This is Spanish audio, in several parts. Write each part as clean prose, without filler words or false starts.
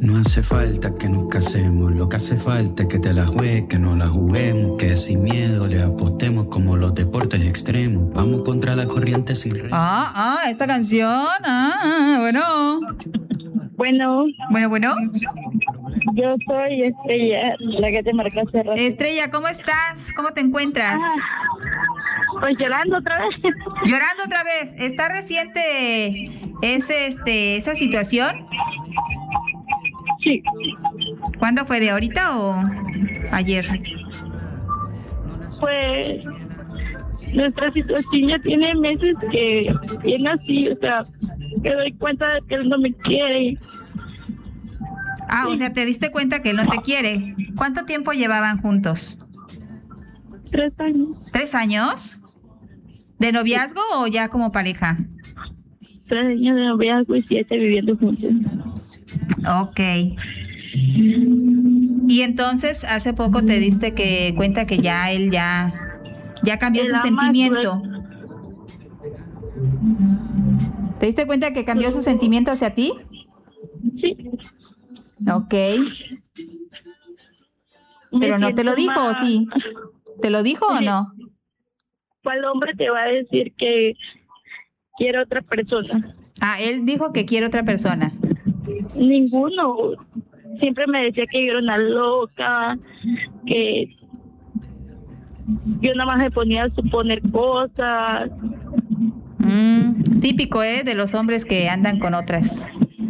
No hace falta que nos casemos, lo que hace falta es que te la juegues, que no la juguemos, que sin miedo le apostemos como los deportes extremos. Vamos contra la corriente sin remo. Esta canción. Bueno. Bueno. Yo soy Estrella, la que te marcó hace rato. Estrella, ¿cómo estás? ¿Cómo te encuentras? Pues llorando otra vez. Llorando otra vez. ¿Está reciente esa situación? Sí. ¿Cuándo fue? ¿De ahorita o ayer? Pues nuestra situación ya tiene meses que viene así, o sea, me doy cuenta de que él no me quiere. Sí. O sea, te diste cuenta que él no te quiere. ¿Cuánto tiempo llevaban juntos? 3 años. ¿3 años? ¿De noviazgo o ya como pareja? 3 años de noviazgo y 7 viviendo juntos. Ok. Y entonces hace poco te diste cuenta que ya él ya cambió su sentimiento. ¿Te diste cuenta que cambió su sentimiento hacia ti? Sí. Ok. Pero no te lo dijo, ¿o sí? ¿Te lo dijo o no? ¿Cuál hombre te va a decir que quiere otra persona? Él dijo que quiere otra persona. Ninguno. Siempre me decía que yo era una loca, que yo nada más me ponía a suponer cosas. Típico, de los hombres que andan con otras.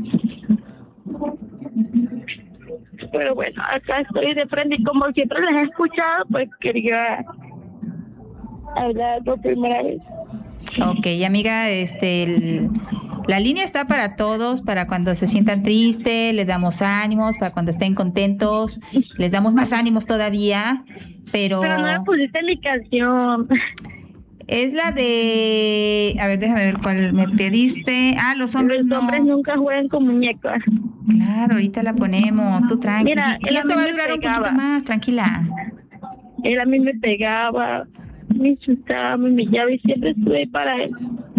Pero bueno, acá estoy de frente y como siempre les he escuchado, pues quería hablar por primera vez. Ok, amiga, la línea está para todos, para cuando se sientan tristes, les damos ánimos, para cuando estén contentos, les damos más ánimos todavía, pero no me pusiste mi canción. Es la de... A ver, déjame ver cuál me pediste. Los hombres nunca juegan con muñecas. Claro, ahorita la ponemos, tú tranquila. Mira, y esto va a durar un poquito más, tranquila. Él a mí me pegaba, me insultaba, me humillaba y siempre estuve para él.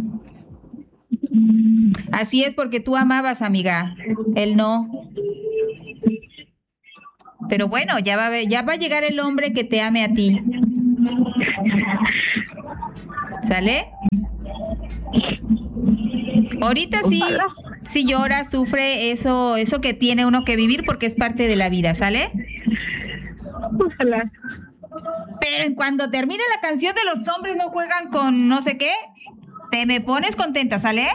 Así es, porque tú amabas, amiga. Él no. Pero bueno, ya va a llegar el hombre que te ame a ti. ¿Sale? Ahorita sí llora, sufre, eso que tiene uno que vivir porque es parte de la vida, ¿sale? Ojalá. Pero cuando termine la canción de los hombres no juegan con no sé qué, te me pones contenta, ¿sale?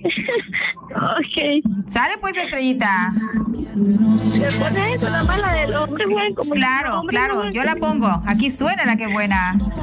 Ok. ¿Sale pues, Estrellita? ¿Se pone eso, la mala del hombre juegan como Claro, yo la pongo. Aquí suena la que buena.